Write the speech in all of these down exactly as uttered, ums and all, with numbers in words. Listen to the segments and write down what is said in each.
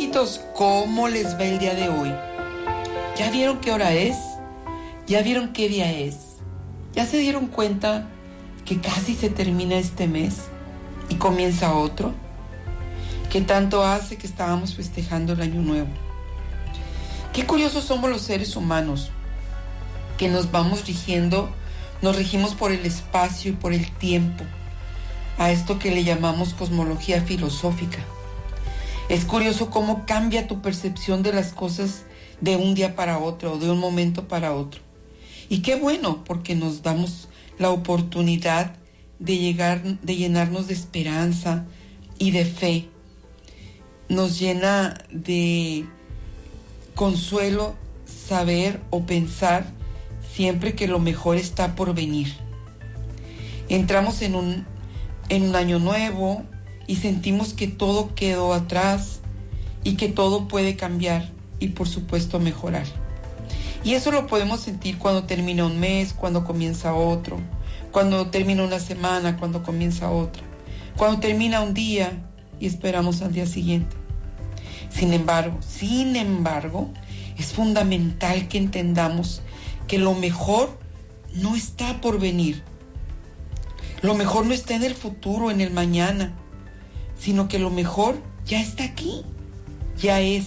Mijitos, ¿cómo les va el día de hoy? ¿Ya vieron qué hora es? ¿Ya vieron qué día es? ¿Ya se dieron cuenta que casi se termina este mes y comienza otro? ¿Qué tanto hace que estábamos festejando el año nuevo? Qué curiosos somos los seres humanos, que nos vamos rigiendo, nos regimos por el espacio y por el tiempo, a esto que le llamamos cosmología filosófica. Es curioso cómo cambia tu percepción de las cosas de un día para otro, o de un momento para otro. Y qué bueno, porque nos damos la oportunidad de llegar, de llenarnos de esperanza y de fe. Nos llena de consuelo saber o pensar siempre que lo mejor está por venir. Entramos en un, en un año nuevo y sentimos que todo quedó atrás y que todo puede cambiar y por supuesto mejorar. Y eso lo podemos sentir cuando termina un mes, cuando comienza otro, cuando termina una semana, cuando comienza otra, cuando termina un día y esperamos al día siguiente. Sin embargo, sin embargo, es fundamental que entendamos que lo mejor no está por venir. Lo mejor no está en el futuro, en el mañana, sino que lo mejor ya está aquí, ya es.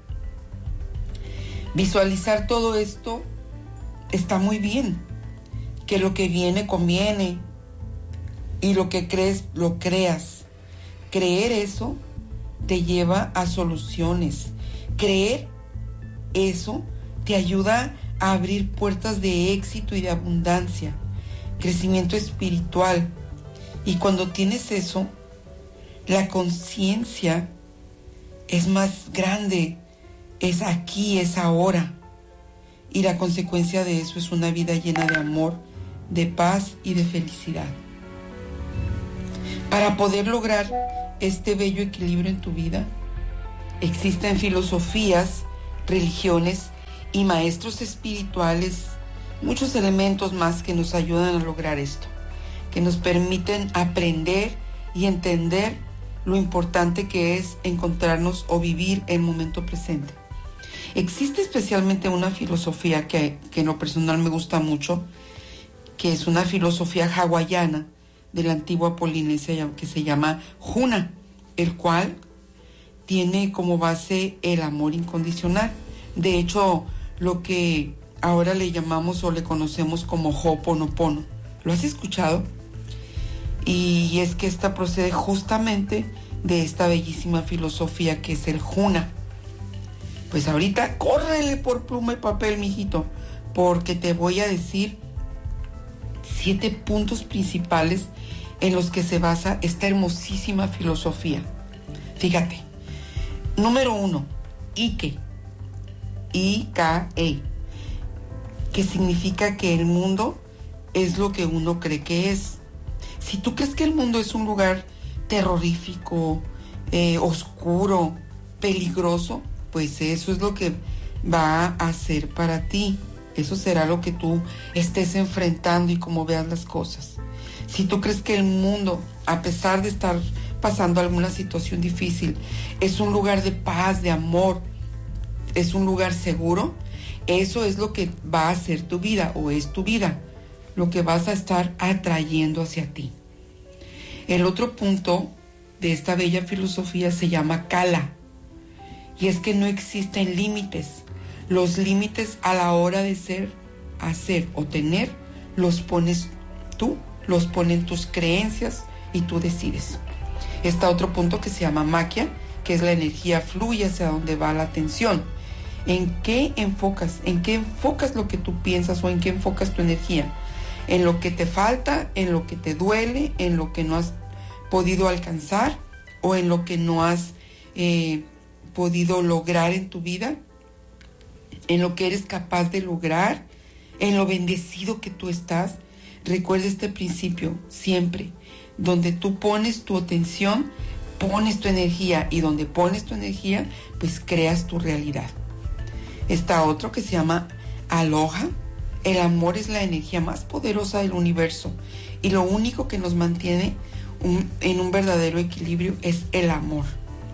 Visualizar todo esto está muy bien, que lo que viene conviene y lo que crees, lo creas. Creer eso te lleva a soluciones. Creer eso te ayuda a abrir puertas de éxito y de abundancia, crecimiento espiritual. Y cuando tienes eso, la conciencia es más grande, es aquí, es ahora. Y la consecuencia de eso es una vida llena de amor, de paz y de felicidad. Para poder lograr este bello equilibrio en tu vida, existen filosofías, religiones y maestros espirituales, muchos elementos más que nos ayudan a lograr esto, que nos permiten aprender y entender lo importante que es encontrarnos o vivir el momento presente. Existe especialmente una filosofía que, que en lo personal me gusta mucho, que es una filosofía hawaiana de la antigua Polinesia que se llama Huna, el cual tiene como base el amor incondicional. De hecho, lo que ahora le llamamos o le conocemos como Ho'oponopono. ¿Lo has escuchado? Y es que esta procede justamente de esta bellísima filosofía que es el Huna. Pues ahorita córrele por pluma y papel, mijito, porque te voy a decir siete puntos principales en los que se basa esta hermosísima filosofía. Fíjate. Número uno, Ike. I K E. Que significa que el mundo es lo que uno cree que es. Si tú crees que el mundo es un lugar terrorífico, eh, oscuro, peligroso, pues eso es lo que va a ser para ti. Eso será lo que tú estés enfrentando y cómo veas las cosas. Si tú crees que el mundo, a pesar de estar pasando alguna situación difícil, es un lugar de paz, de amor, es un lugar seguro, eso es lo que va a ser tu vida o es tu vida, lo que vas a estar atrayendo hacia ti. El otro punto de esta bella filosofía se llama Kala, y es que no existen límites. Los límites a la hora de ser, hacer o tener, los pones tú, los ponen tus creencias y tú decides. Está otro punto que se llama Maquia, que es la energía fluye hacia donde va la atención. ¿En qué enfocas? ¿En qué enfocas lo que tú piensas o en qué enfocas tu energía? ¿En lo que te falta, en lo que te duele, en lo que no has podido alcanzar o en lo que no has eh, podido lograr en tu vida? ¿En lo que eres capaz de lograr? ¿En lo bendecido que tú estás? Recuerda este principio siempre. Donde tú pones tu atención, pones tu energía, y donde pones tu energía, pues creas tu realidad. Está otro que se llama Aloha. El amor es la energía más poderosa del universo y lo único que nos mantiene un, en un verdadero equilibrio es el amor.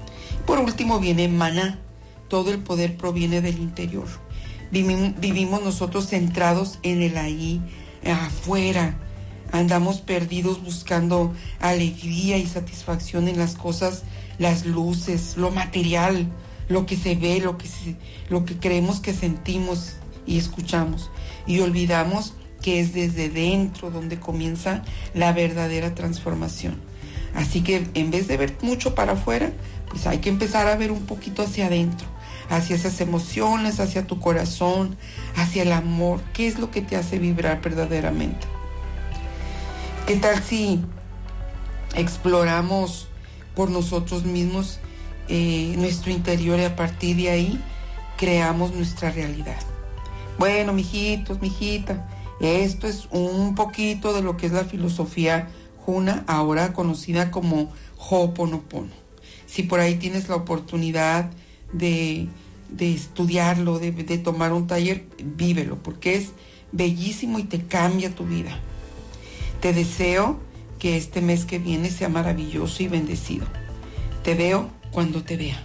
Por último viene maná. Todo el poder proviene del interior. Vivimos nosotros centrados en el ahí, afuera. Andamos perdidos buscando alegría y satisfacción en las cosas, las luces, lo material, lo que se ve, lo que, se, lo que creemos que sentimos y escuchamos. Y olvidamos que es desde dentro donde comienza la verdadera transformación. Así que en vez de ver mucho para afuera, pues hay que empezar a ver un poquito hacia adentro, hacia esas emociones, hacia tu corazón, hacia el amor. ¿Qué es lo que te hace vibrar verdaderamente? ¿Qué tal si exploramos por nosotros mismos eh, nuestro interior y a partir de ahí creamos nuestra realidad? Bueno, mijitos, mijita, esto es un poquito de lo que es la filosofía Huna, ahora conocida como Ho'oponopono. Si por ahí tienes la oportunidad de, de estudiarlo, de, de tomar un taller, vívelo, porque es bellísimo y te cambia tu vida. Te deseo que este mes que viene sea maravilloso y bendecido. Te veo cuando te vea.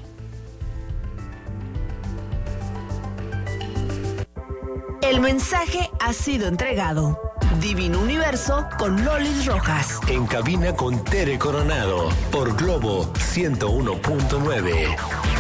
El mensaje ha sido entregado. Divino Universo con Lolis Rojas. En cabina con Tere Coronado por Globo ciento uno punto nueve.